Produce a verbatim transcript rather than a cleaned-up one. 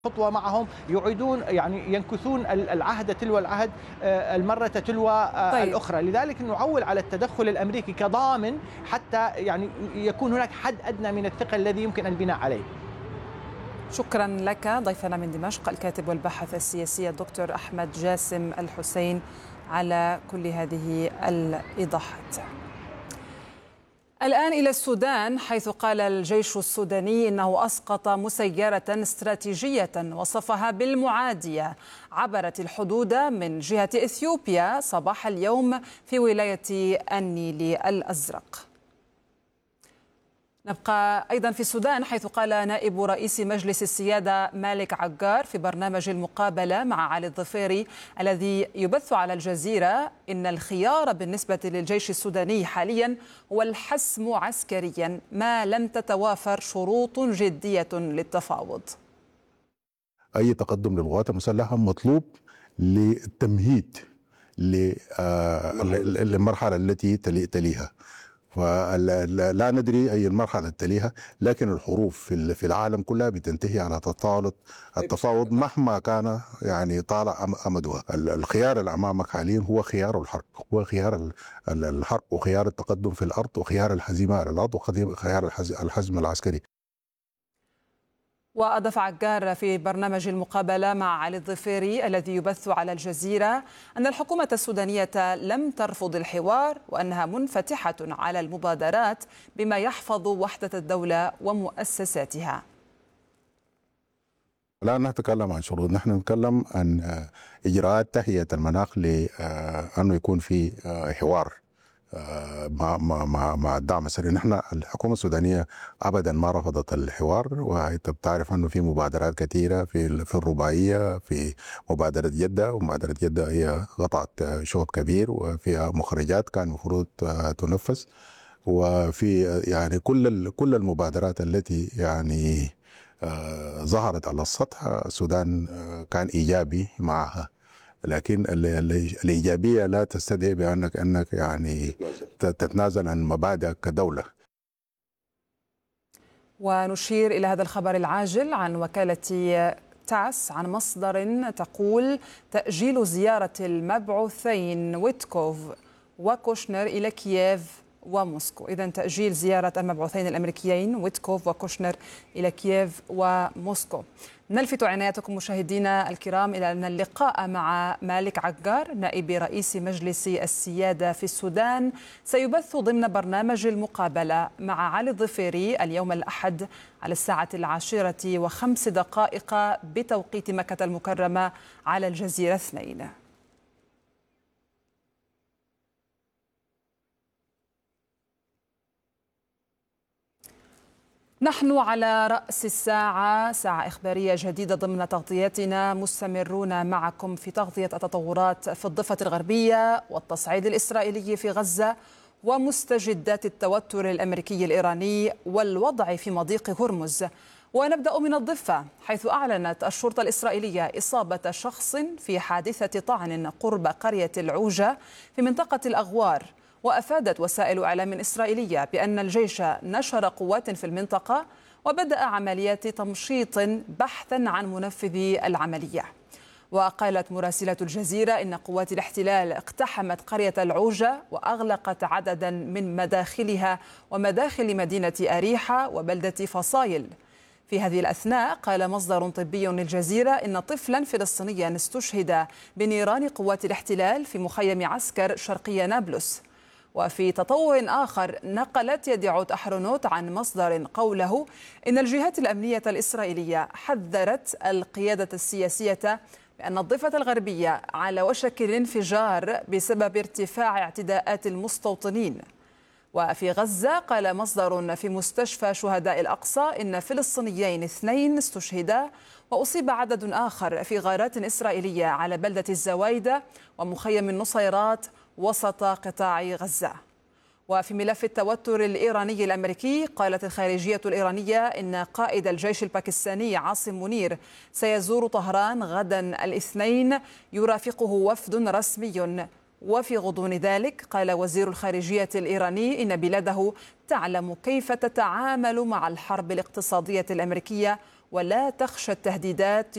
خطوة معهم يعيدون يعني ينكثون العهد تلو العهد المرة تلو طيب. الأخرى. لذلك نعول على التدخل الأمريكي كضامن حتى يعني يكون هناك حد أدنى من الثقة الذي يمكن البناء عليه. شكرا لك ضيفنا من دمشق الكاتب والباحث السياسي الدكتور أحمد جاسم الحسين على كل هذه الإيضاحات. الآن إلى السودان، حيث قال الجيش السوداني إنه أسقط مسيرة استراتيجية وصفها بالمعادية عبرت الحدود من جهة إثيوبيا صباح اليوم في ولاية النيل الأزرق. نبقى أيضا في السودان، حيث قال نائب رئيس مجلس السيادة مالك عقار في برنامج المقابلة مع علي الظفيري الذي يبث على الجزيرة إن الخيار بالنسبة للجيش السوداني حاليا هو الحسم عسكريا ما لم تتوافر شروط جدية للتفاوض. أي تقدم للقوات المسلحة مطلوب للتمهيد للمرحلة التي تليها، فلا ندري أي المرحلة التالية، لكن الحروب في العالم كلها بتنتهي على تطاولة التفاوض مهما كان يعني طالع أمدها. الخيار اللي أمامك حاليا هو خيار الحرب، هو خيار الحرب وخيار التقدم في الأرض وخيار الهزيمة على الأرض وخيار الحزم العسكري. وأضاف عقار في برنامج المقابلة مع علي الظفيري الذي يبث على الجزيرة أن الحكومة السودانية لم ترفض الحوار وأنها منفتحة على المبادرات بما يحفظ وحدة الدولة ومؤسساتها. لا نتكلم عن شروط، نحن نتكلم عن إجراءات تهيئة المناخ لأنه يكون في حوار مع مع مع الدعم السري. نحن الحكومه السودانيه ابدا ما رفضت الحوار، وانت بتعرف انه في مبادرات كثيره في في الرباعيه، في مبادره جده، ومبادره جده هي قطعت شوط كبير وفيها مخرجات كان المفروض تنفذ، وفي يعني كل كل المبادرات التي يعني ظهرت على السطح السودان كان ايجابي معها، لكن الإيجابية لا تستدعي بأنك أنك يعني تتنازل عن مبادئك كدولة. ونشير إلى هذا الخبر العاجل عن وكالة تاس عن مصدر تقول تأجيل زيارة المبعوثين ويتكوف وكوشنر إلى كييف وموسكو. إذن تأجيل زيارة المبعوثين الأمريكيين ويتكوف وكوشنر إلى كييف وموسكو. نلفت عنايتكم مشاهدينا الكرام إلى أن اللقاء مع مالك عقار نائب رئيس مجلس السيادة في السودان سيبث ضمن برنامج المقابلة مع علي الظفيري اليوم الأحد على الساعة العاشرة وخمس دقائق بتوقيت مكة المكرمة على الجزيرة اثنين. نحن على رأس الساعة، ساعة إخبارية جديدة ضمن تغطيتنا، مستمرون معكم في تغطية التطورات في الضفة الغربية والتصعيد الإسرائيلي في غزة ومستجدات التوتر الأمريكي الإيراني والوضع في مضيق هرمز. ونبدأ من الضفة، حيث أعلنت الشرطة الإسرائيلية إصابة شخص في حادثة طعن قرب قرية العوجة في منطقة الأغوار. وأفادت وسائل إعلام إسرائيلية بأن الجيش نشر قوات في المنطقة وبدأ عمليات تمشيط بحثا عن منفذي العملية. وقالت مراسلة الجزيرة إن قوات الاحتلال اقتحمت قرية العوجة وأغلقت عددا من مداخلها ومداخل مدينة أريحة وبلدة فصايل. في هذه الأثناء قال مصدر طبي للجزيرة إن طفلا فلسطينيا استشهد بنيران قوات الاحتلال في مخيم عسكر شرقي نابلس. وفي تطور آخر نقلت يديعوت أحرونوت عن مصدر قوله إن الجهات الأمنية الإسرائيلية حذرت القيادة السياسية بأن الضفة الغربية على وشك الانفجار بسبب ارتفاع اعتداءات المستوطنين. وفي غزة قال مصدر في مستشفى شهداء الأقصى إن فلسطينيين اثنين استشهدا وأصيب عدد آخر في غارات إسرائيلية على بلدة الزوايدة ومخيم النصيرات وسط قطاع غزة. وفي ملف التوتر الإيراني الأمريكي قالت الخارجية الإيرانية إن قائد الجيش الباكستاني عاصم منير سيزور طهران غدا الاثنين يرافقه وفد رسمي. وفي غضون ذلك قال وزير الخارجية الإيراني إن بلاده تعلم كيف تتعامل مع الحرب الاقتصادية الأمريكية ولا تخشى التهديدات